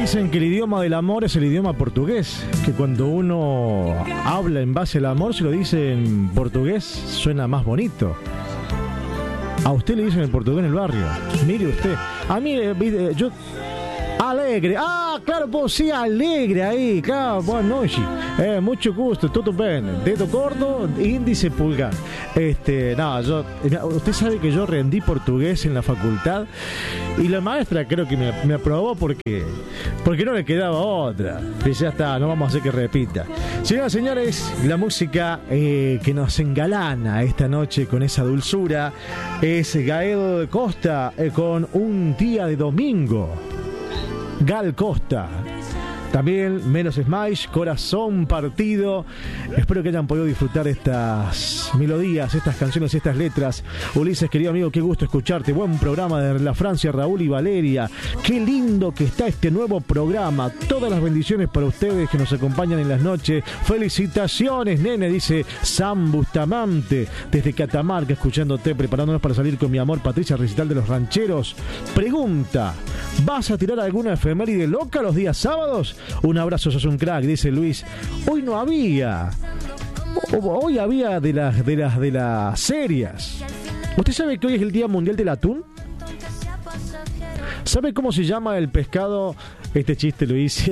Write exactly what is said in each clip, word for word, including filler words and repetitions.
Dicen que el idioma del amor es el idioma portugués, que cuando uno habla en base al amor, si lo dice en portugués, suena más bonito. A usted le dicen en portugués en el barrio. Mire usted, a mí, yo... Alegre, ah, claro, pues sí, alegre ahí, claro, boa noite, eh, mucho gusto, todo bien, dedo gordo, índice, pulgar. Este, no, yo, usted sabe que yo rendí portugués en la facultad y la maestra creo que me, me aprobó porque, porque no le quedaba otra. Y ya está, no vamos a hacer que repita. Señoras y señores, la música eh, que nos engalana esta noche con esa dulzura es Gaedo de Costa eh, con Un Día de Domingo. Gal Costa, también Menos Smash, Corazón Partido. Espero que hayan podido disfrutar estas melodías, estas canciones, estas letras. Ulises, querido amigo, qué gusto escucharte. Buen programa de la Francia, Raúl y Valeria. Qué lindo que está este nuevo programa. Todas las bendiciones para ustedes que nos acompañan en las noches. Felicitaciones, nene, dice Sam Bustamante desde Catamarca, escuchándote, preparándonos para salir con mi amor. Patricia, recital de los rancheros. Pregunta: ¿vas a tirar alguna efeméride loca los días sábados? Un abrazo, sos un crack, dice Luis. Hoy no había. Hoy había de las de las de las serias. ¿Usted sabe que hoy es el Día Mundial del Atún? ¿Sabe cómo se llama el pescado? Este chiste lo hice.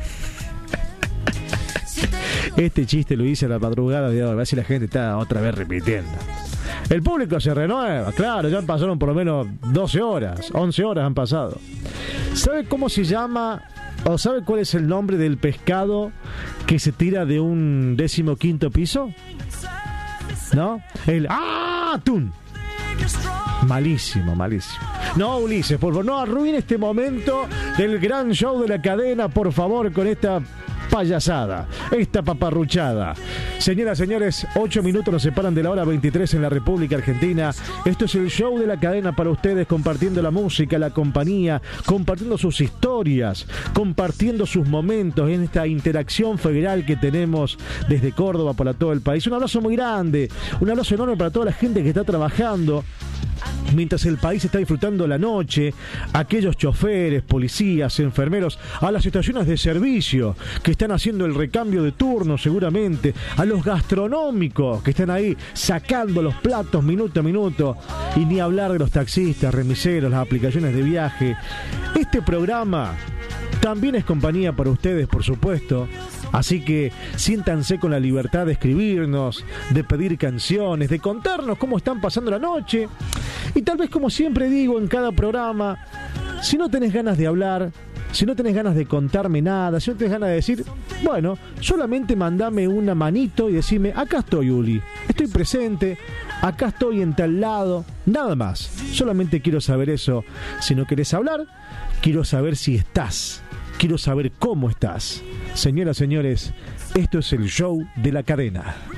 Este chiste lo hice a la madrugada de hoy. A ver si la gente está otra vez repitiendo. El público se renueva, claro, ya pasaron por lo menos doce horas, once horas han pasado. ¿Sabe cómo se llama o sabe cuál es el nombre del pescado que se tira de un décimo quinto piso? ¿No? El ¡ah! Atún. Malísimo, malísimo. No, Ulises, por favor, no arruine este momento del gran show de la cadena, por favor, con esta payasada, esta paparruchada. Señoras, señores, ocho minutos nos separan de la hora veintitrés en la República Argentina. Esto es el show de la cadena para ustedes, compartiendo la música, la compañía, compartiendo sus historias, compartiendo sus momentos en esta interacción federal que tenemos desde Córdoba para todo el país. Un abrazo muy grande, un abrazo enorme para toda la gente que está trabajando mientras el país está disfrutando la noche, aquellos choferes, policías, enfermeros, a las estaciones de servicio que están haciendo el recambio de turno seguramente, a los gastronómicos que están ahí sacando los platos minuto a minuto, y ni hablar de los taxistas, remiseros, las aplicaciones de viaje. Este programa también es compañía para ustedes, por supuesto. Así que siéntanse con la libertad de escribirnos, de pedir canciones, de contarnos cómo están pasando la noche. Y tal vez, como siempre digo en cada programa, si no tenés ganas de hablar, si no tenés ganas de contarme nada, si no tenés ganas de decir, bueno, solamente mandame una manito y decime, acá estoy, Uli, estoy presente, acá estoy en tal lado, nada más. Solamente quiero saber eso. Si no querés hablar, quiero saber si estás. Quiero saber cómo estás. Señoras, señores, esto es el show de la cadena.